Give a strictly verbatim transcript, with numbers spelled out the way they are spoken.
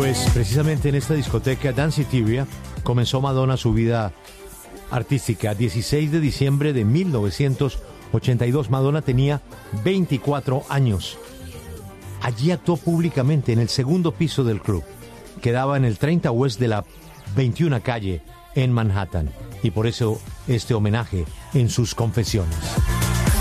Pues precisamente en esta discoteca Danceteria comenzó Madonna su vida artística. dieciséis de diciembre de mil novecientos ochenta y dos, Madonna tenía veinticuatro años. Allí actuó públicamente en el segundo piso del club. Quedaba en el treinta West de la veintiuna calle en Manhattan. Y por eso este homenaje en sus confesiones.